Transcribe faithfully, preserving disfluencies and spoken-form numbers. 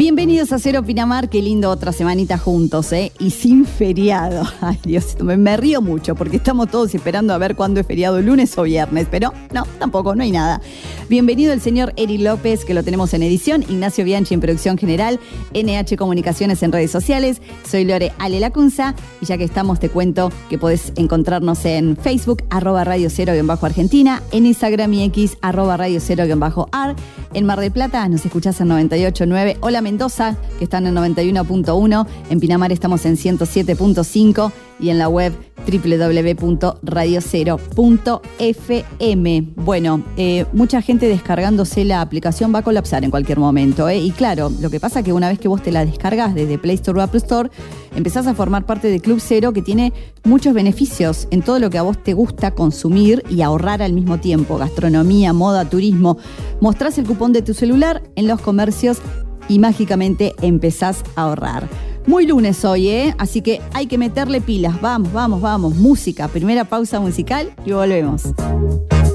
Bienvenidos a Cero Pinamar, qué lindo otra semanita juntos, ¿eh? Y sin feriado. Ay, Dios, me, me río mucho porque estamos todos esperando a ver cuándo es feriado, lunes o viernes, pero no, tampoco, no hay nada. Bienvenido el señor Eri López, que lo tenemos en edición, Ignacio Bianchi en producción general, N H Comunicaciones en redes sociales, soy Lore Ale Lacunza, y ya que estamos te cuento que podés encontrarnos en Facebook, arroba Radio Cero guión bajo Argentina, en Instagram y X, arroba Radio Cero guión bajo Ar, en Mar del Plata nos escuchás en noventa y ocho punto nueve, hola Mendoza, que están en noventa y uno punto uno, en Pinamar estamos en ciento siete punto cinco y en la web doble u doble u doble u punto radio cero punto efe eme. Bueno, eh, mucha gente descargándose la aplicación va a colapsar en cualquier momento, ¿eh? Y claro, lo que pasa es que una vez que vos te la descargas desde Play Store o Apple Store, empezás a formar parte de Club Cero, que tiene muchos beneficios en todo lo que a vos te gusta consumir y ahorrar al mismo tiempo. Gastronomía, moda, turismo. Mostrás el cupón de tu celular en los comercios y mágicamente empezás a ahorrar. Muy lunes hoy, ¿eh? Así que hay que meterle pilas. Vamos, vamos, vamos. Música. Primera pausa musical y volvemos.